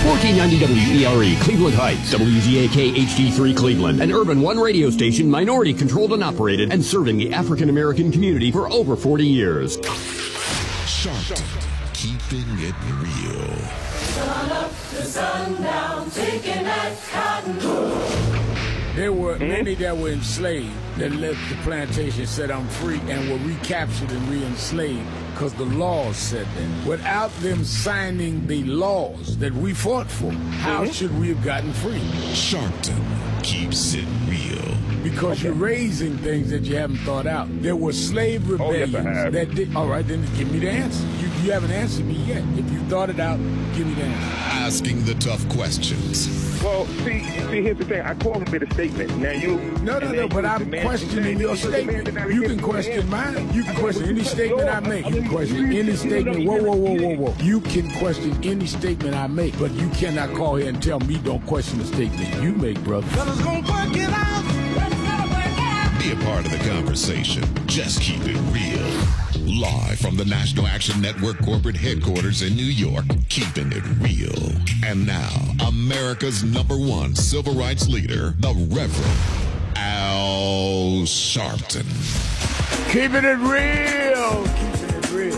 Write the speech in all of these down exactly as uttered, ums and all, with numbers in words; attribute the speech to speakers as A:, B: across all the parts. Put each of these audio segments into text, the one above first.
A: fourteen ninety W E R E, Cleveland Heights, W Z A K H D three Cleveland, an Urban One radio station, minority-controlled and operated, and serving the African-American community for over forty years.
B: Sharpton, keeping it real.
C: Sun up to sundown, taking that cotton.
D: There were many that were enslaved that left the plantation, said I'm free, and were recaptured and re-enslaved because the laws said that. Without them signing the laws that we fought for, how mm-hmm. should we have gotten free?
B: Sharpton keeps it real.
D: Because okay. you're raising things that you haven't thought out. There were slave rebellions
E: oh, yes,
D: that did. All right, then give me the answer. You, you haven't answered me yet. If you thought it out, give me the answer.
B: Asking the tough questions.
E: Well, see, see, here's the thing. I called him with a statement. Now you.
D: No, no, no. But I'm questioning your statement. You can question mine. You can question any statement I make. You can question any statement. Whoa, whoa, whoa, whoa, whoa. You can question any statement I make, but you cannot call here and tell me don't question the statement you make, brother.
C: Fellas gonna work it out.
B: Be a part of the conversation. Just keep it real. Live from the National Action Network corporate headquarters in New York, keeping it real. And now, America's number one civil rights leader, the Reverend Al Sharpton.
D: Keeping it real. Keeping it real.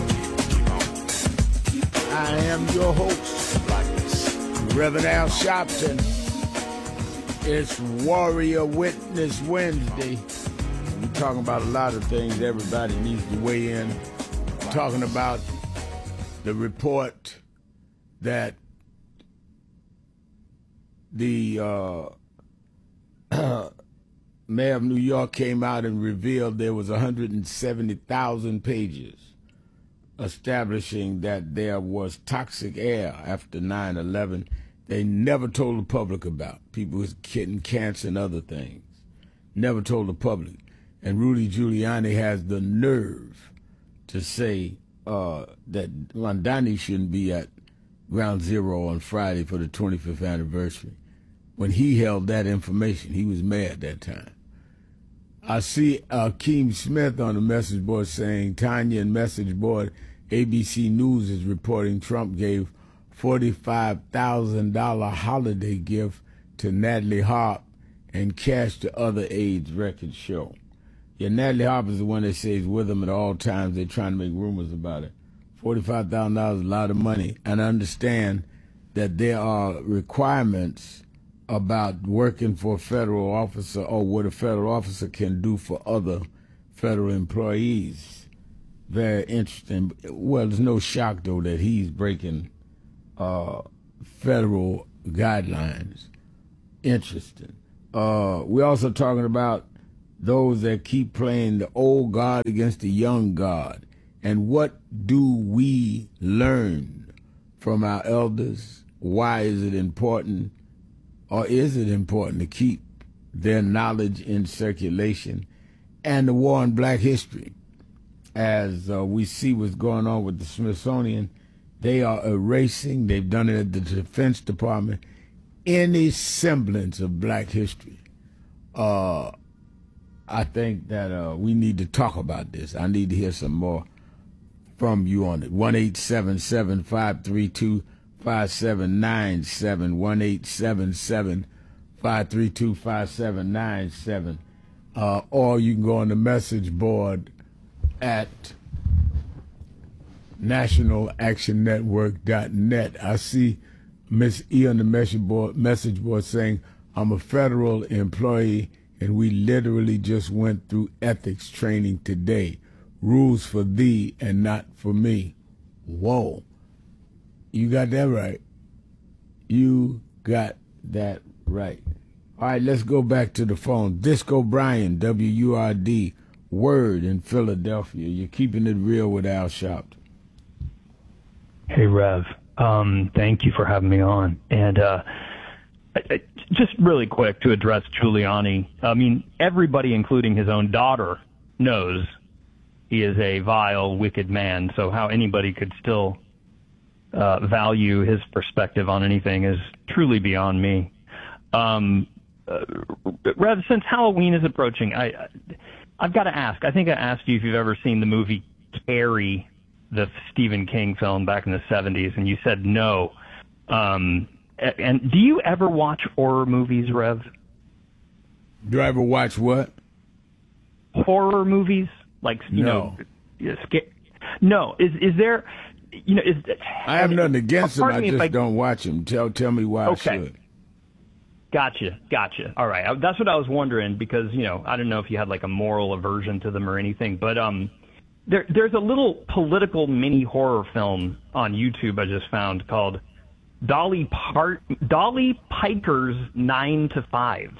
D: I am your host, Reverend Al Sharpton. It's Warrior Witness Wednesday. We're talking about a lot of things. Everybody needs to weigh in. We're talking about the report that the uh, mayor of New York came out and revealed there was one hundred seventy thousand pages establishing that there was toxic air after nine eleven. They never told the public about. People was getting cancer and other things. Never told the public. And Rudy Giuliani has the nerve to say uh, that Mondani shouldn't be at Ground Zero on Friday for the twenty-fifth anniversary. When he held that information, he was mad that time. I see Akeem Smith on the message board saying, Tanya and message board, A B C News is reporting Trump gave forty-five thousand dollars holiday gift to Natalie Harp and cash to other aides, records show. Yeah, Natalie Harp is the one that stays with him at all times. They're trying to make rumors about it. forty-five thousand dollars is a lot of money. And I understand that there are requirements about working for a federal officer or what a federal officer can do for other federal employees. Very interesting. Well, there's no shock, though, that he's breaking uh, federal guidelines. Interesting. Uh, we're also talking about those that keep playing the old God against the young God. And what do we learn from our elders? Why is it important, or is it important to keep their knowledge in circulation? And the war on black history. As uh, we see what's going on with the Smithsonian, they are erasing, they've done it at the Defense Department, any semblance of black history. Uh, I think that uh, we need to talk about this. I need to hear some more from you on it. one eight seven seven, five three two, five seven nine seven, one eight seven seven, five three two, five seven nine seven. Uh, or you can go on the message board at national action network dot net. I see Miss E on the message board, message board saying, I'm a federal employee and we literally just went through ethics training today. Rules for thee and not for me. Whoa. You got that right. You got that right. All right, let's go back to the phone. Disco Brian, W U R D, Word in Philadelphia. You're keeping it real with Al Sharpton.
F: Hey, Rev. Um, thank you for having me on. And uh, I, I, just really quick to address Giuliani. I mean, everybody, including his own daughter, knows he is a vile, wicked man. So how anybody could still uh, value his perspective on anything is truly beyond me. Um, uh, Rev, since Halloween is approaching, I, I, I've got to ask. I think I asked you if you've ever seen the movie Carrie, the Stephen King film back in the seventies, and you said no. Um, and do you ever watch horror movies, Rev?
D: Do you ever watch what?
F: Horror movies, like you
D: no.
F: know, sca- no. Is is there, you know, is
D: I have nothing against them. I just
F: I,
D: don't watch them. Tell tell me why
F: okay.
D: I should.
F: Gotcha, gotcha. All right, I, that's what I was wondering because you know I don't know if you had like a moral aversion to them or anything, but um, there there's a little political mini horror film on YouTube I just found called Dolly Part Dolly Piker's Nine to Five.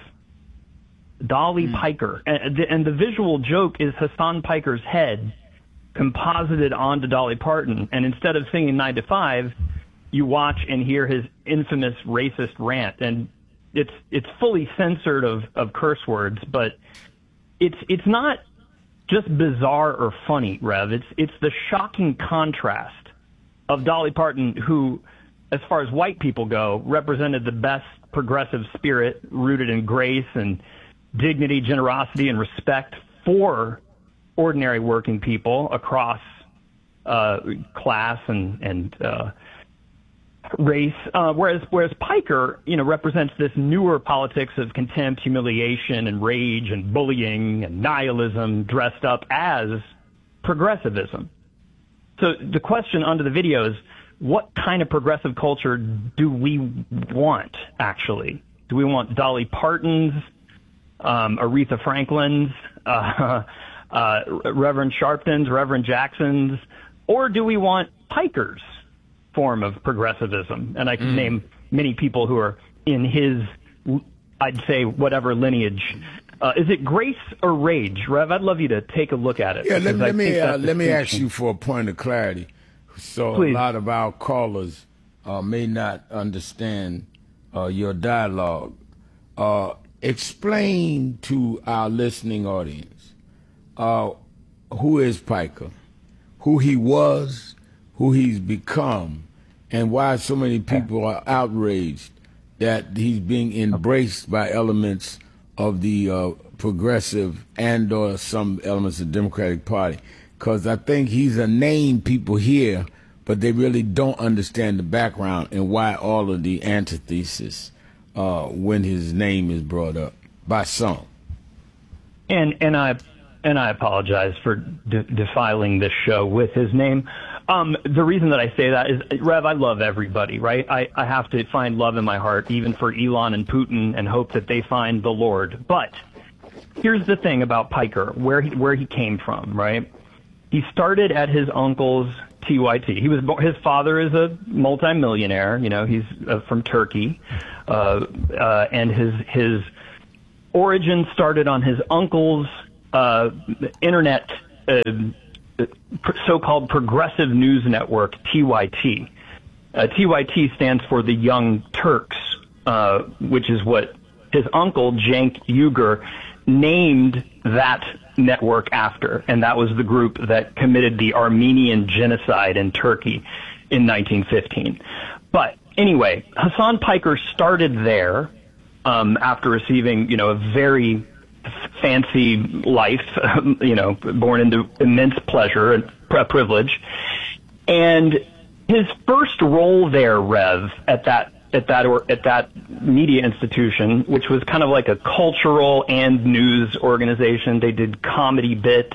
F: Dolly mm. Piker, and the, and the visual joke is Hassan Piker's head composited onto Dolly Parton, and instead of singing Nine to Five, you watch and hear his infamous racist rant, and it's it's fully censored of, of curse words, but it's it's not just bizarre or funny, Rev. It's it's the shocking contrast of Dolly Parton, who, as far as white people go, represented the best progressive spirit rooted in grace and dignity, generosity, and respect for ordinary working people across uh, class and and uh, race. Uh, whereas whereas Piker, you know, represents this newer politics of contempt, humiliation, and rage, and bullying, and nihilism, dressed up as progressivism. So the question under the video is, what kind of progressive culture do we want, actually? Do we want Dolly Parton's, um, Aretha Franklin's, uh, uh, Reverend Sharpton's, Reverend Jackson's, or do we want Piker's form of progressivism? And I can mm. name many people who are in his, I'd say, whatever lineage. Uh, is it grace or rage? Rev, I'd love you to take a look at it.
D: Yeah, let, let me uh, let me ask you for a point of clarity. So Please. A lot of our callers uh, may not understand uh, your dialogue. Uh, explain to our listening audience uh, who is Piker, who he was, who he's become, and why so many people are outraged that he's being embraced by elements of the uh, progressive and or some elements of the Democratic Party. Because I think he's a name people hear, but they really don't understand the background and why all of the antithesis uh, when his name is brought up by some.
F: And and I and I apologize for de- defiling this show with his name. Um, the reason that I say that is, Rev, I love everybody, right? I, I have to find love in my heart, even for Elon and Putin, and hope that they find the Lord. But here's the thing about Piker, where he, where he came from, right? He started at his uncle's T Y T. He was his father is a multimillionaire. You know, he's uh, from Turkey, uh, uh, and his his origin started on his uncle's uh, internet uh, so-called progressive news network, T Y T. Uh, T Y T stands for the Young Turks, uh, which is what his uncle Cenk Uygur named that network after, and that was the group that committed the Armenian genocide in Turkey in nineteen fifteen. But anyway, Hassan Piker started there um, after receiving, you know, a very fancy life, you know, born into immense pleasure and privilege. And his first role there, Rev, at that at that or at that media institution, which was kind of like a cultural and news organization. They did comedy bits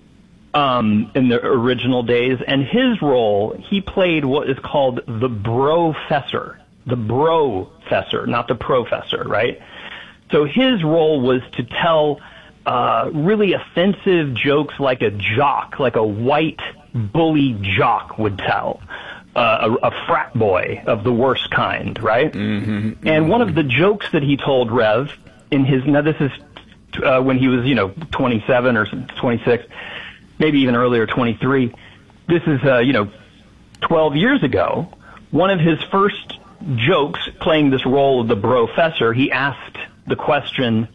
F: um, in the original days, and his role, he played what is called the Brofessor, the Brofessor, not the professor, right? So his role was to tell uh, really offensive jokes like a jock, like a white bully jock would tell. Uh, a, a frat boy of the worst kind, right? Mm-hmm, mm-hmm. And one of the jokes that he told, Rev, in his, now this is uh, when he was, you know, twenty-seven or twenty-six, maybe even earlier, twenty-three. This is, uh, you know, twelve years ago. One of his first jokes, playing this role of the Brofessor, he asked the question,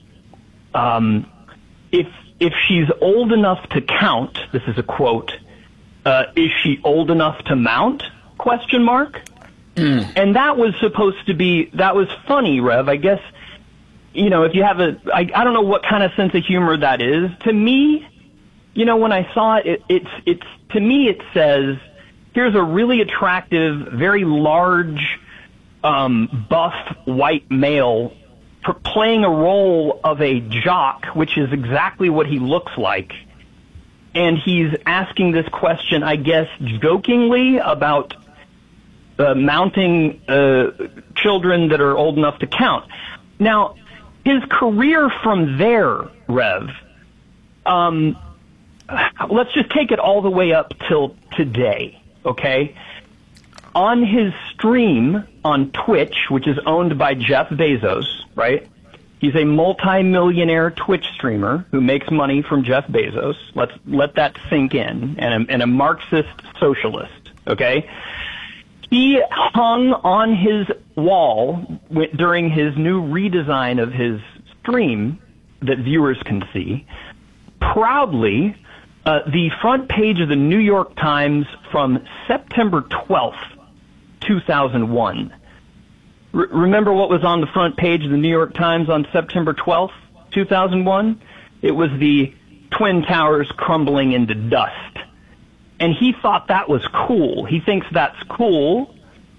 F: um, if if she's old enough to count, this is a quote, uh, is she old enough to mount? Question mark. Mm. And that was supposed to be, that was funny, Rev. I guess, you know, if you have a, I, I don't know what kind of sense of humor that is. To me, you know, when I saw it, it it's, it's, to me it says, here's a really attractive, very large, um, buff white male for playing a role of a jock, which is exactly what he looks like. And he's asking this question, I guess, jokingly about uh, mounting uh, children that are old enough to count. Now, his career from there, Rev, um, let's just take it all the way up till today, okay? On his stream on Twitch, which is owned by Jeff Bezos, right? He's a multi-millionaire Twitch streamer who makes money from Jeff Bezos. Let's let that sink in. And a, and a Marxist socialist, okay? He hung on his wall w- during his new redesign of his stream that viewers can see, proudly, uh, the front page of the New York Times from September twelfth, two thousand one. R- remember what was on the front page of the New York Times on September twelfth, two thousand one? It was the Twin Towers crumbling into dust. And he thought that was cool. He thinks that's cool.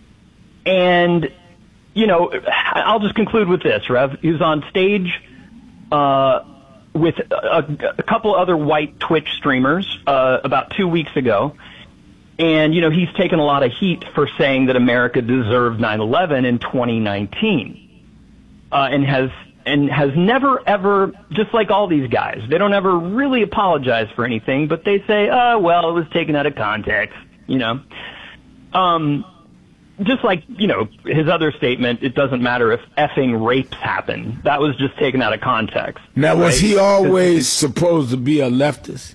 F: And, you know, I'll just conclude with this, Rev. He was on stage uh, with a, a couple other white Twitch streamers uh, about two weeks ago. And, you know, he's taken a lot of heat for saying that America deserved nine eleven in twenty nineteen. Uh, and has and has never, ever, just like all these guys, they don't ever really apologize for anything, but they say, oh, well, it was taken out of context, you know. Um, just like, you know, his other statement, it doesn't matter if effing rapes happen. That was just taken out of context.
D: Now,
F: right?
D: was he always supposed to be a leftist?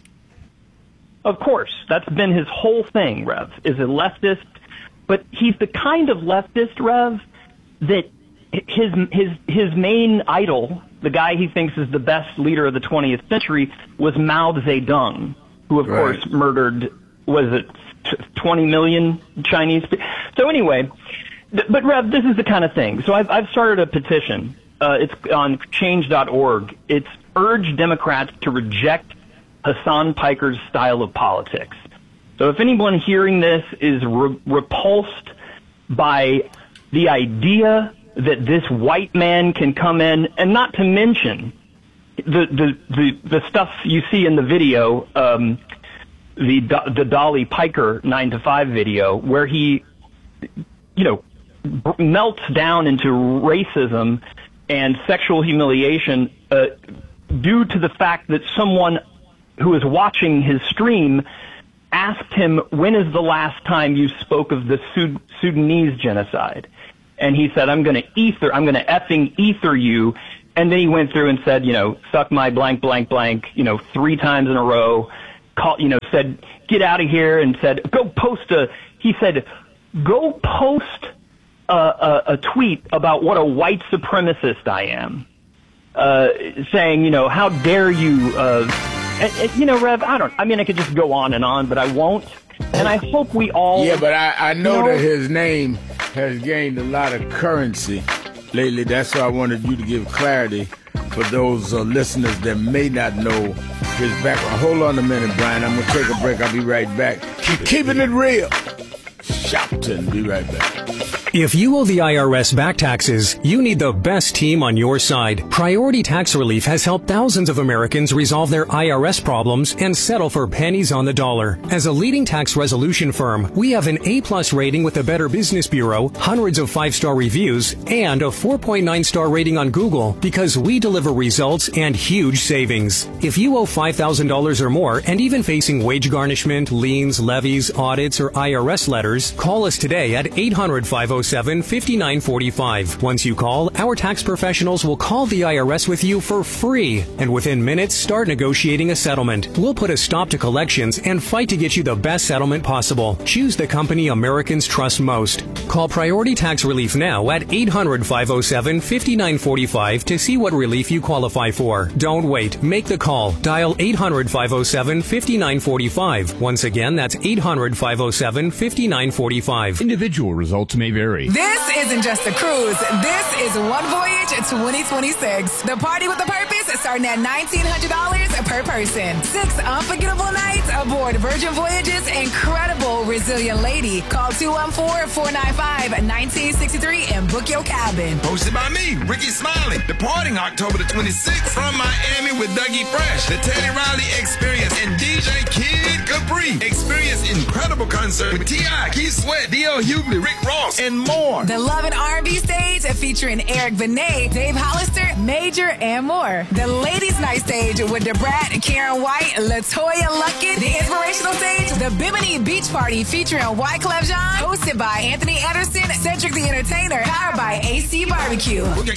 F: Of course. That's been his whole thing, Rev, is a leftist. But he's the kind of leftist, Rev, that his his his main idol, the guy he thinks is the best leader of the twentieth century, was Mao Zedong, who, of
D: Right.
F: course, murdered, was it twenty million Chinese people? So anyway, th- but Rev, this is the kind of thing. So I've, I've started a petition. Uh, it's on change dot org. It's urged Democrats to reject Hassan Piker's style of politics. So if anyone hearing this is re- repulsed by the idea that this white man can come in, and not to mention the the the, the stuff you see in the video, um, the the Dolly Piker nine to five video, where he, you know, melts down into racism and sexual humiliation uh, due to the fact that someone who was watching his stream asked him, when is the last time you spoke of the Sud- Sudanese genocide? And he said, I'm going to ether, I'm going to effing ether you. And then he went through and said, you know, suck my blank, blank, blank, you know, three times in a row, call, you know, said, get out of here, and said, go post a, he said, go post a, a, a tweet about what a white supremacist I am. Uh, saying, you know, how dare you, uh, and, and, you know, Rev, I don't, I mean, I could just go on and on, but I won't. And I hope we all...
D: Yeah, but I, I know,
F: you know
D: that his name has gained a lot of currency lately. That's why I wanted you to give clarity for those uh, listeners that may not know his background. Hold on a minute, Brian. I'm going to take a break. I'll be right back. Keep keeping it real. Shopton. Be right back.
G: If you owe the I R S back taxes, you need the best team on your side. Priority Tax Relief has helped thousands of Americans resolve their I R S problems and settle for pennies on the dollar. As a leading tax resolution firm, we have an A-plus rating with the Better Business Bureau, hundreds of five-star reviews, and a four point nine star rating on Google because we deliver results and huge savings. If you owe five thousand dollars or more and even facing wage garnishment, liens, levies, audits, or I R S letters, call us today at eight hundred, five oh seven, five nine four five. Once you call, our tax professionals will call the I R S with you for free, and within minutes start negotiating a settlement. We'll put a stop to collections and fight to get you the best settlement possible. Choose the company Americans trust most. Call Priority Tax Relief now at eight hundred, five oh seven, five nine four five to see what relief you qualify for. Don't wait. Make the call. Dial eight hundred, five oh seven, five nine four five. Once again, that's eight hundred, five oh seven, five nine four five.
H: Individual results Costs may vary.
I: This isn't just a cruise. This is One Voyage twenty twenty-six. The party with a purpose starting at nineteen hundred dollars per person. Six unforgettable nights aboard Virgin Voyage's incredible Resilient Lady. Call two one four, four nine five, one nine six three and book your cabin.
J: Hosted by me, Ricky Smiley. Departing October the twenty-sixth from Miami with Dougie Fresh, the Teddy Riley Experience, and D J Kid Capri. Experience incredible concert with T I, Keith Sweat, D L Hughley, Rick Ross, and more.
I: The Love and R and B stage featuring Eric Benet, Dave Hollister, Major, and more. The Ladies Night stage with DeBrat, Karen White, LaToya Luckett. The inspirational stage, the Bimini Beach Party featuring Wyclef Jean, hosted by Anthony Anderson, Cedric the Entertainer, powered by A C Barbecue.